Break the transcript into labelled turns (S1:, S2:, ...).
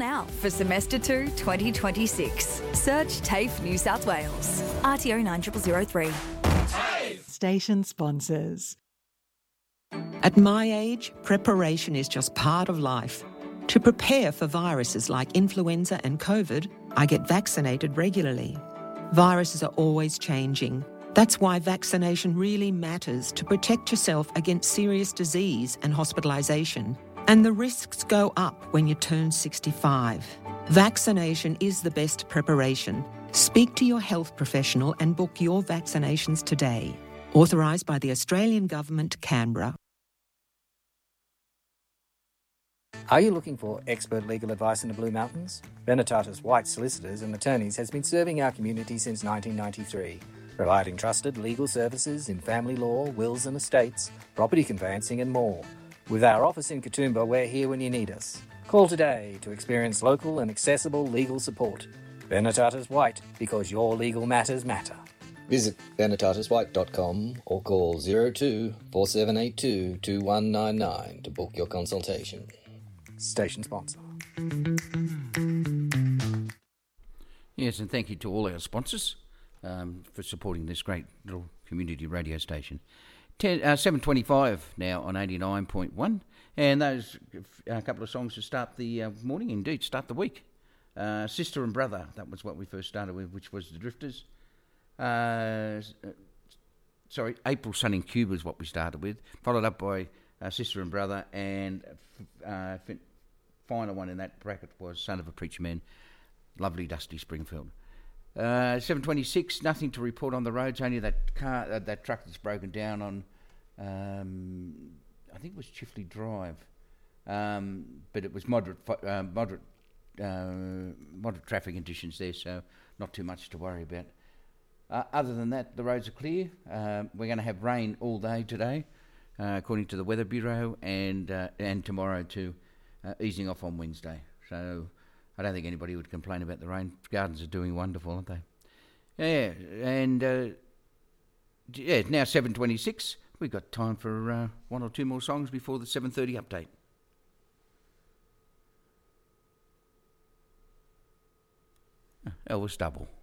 S1: now for Semester 2 2026. Search TAFE New South Wales. RTO 9003.
S2: Station sponsors.
S3: At my age, preparation is just part of life. To prepare for viruses like influenza and COVID, I get vaccinated regularly. Viruses are always changing. That's why vaccination really matters to protect yourself against serious disease and hospitalisation. And the risks go up when you turn 65. Vaccination is the best preparation. Speak to your health professional and book your vaccinations today. Authorised by the Australian Government, Canberra.
S4: Are you looking for expert legal advice in the Blue Mountains? Benetatis White Solicitors and Attorneys has been serving our community since 1993, providing trusted legal services in family law, wills and estates, property conveyancing and more. With our office in Katoomba, we're here when you need us. Call today to experience local and accessible legal support. Benetatis White, because your legal matters matter.
S5: Visit benetatiswhite.com or call 02 4782 2199 to book your consultation.
S4: Station sponsor.
S6: Yes, and thank you to all our sponsors for supporting this great little community radio station. 7:25 now on 89.1, and those a couple of songs to start the morning, indeed, start the week. Sister and Brother, that was what we first started with, which was the Drifters. April Sun in Cuba is what we started with, followed up by Sister and Brother, and final one in that bracket was Son of a Preacher Man, lovely Dusty Springfield. 7:26, nothing to report on the roads, only that car, that truck that's broken down on, I think it was Chifley Drive, but it was moderate traffic conditions there, so not too much to worry about. Other than that, the roads are clear. We're going to have rain all day today, according to the Weather Bureau, and tomorrow too, easing off on Wednesday. So I don't think anybody would complain about the rain. Gardens are doing wonderful, aren't they? Yeah, and now 7:26. We've got time for one or two more songs before the 7:30 update. Elvis Double.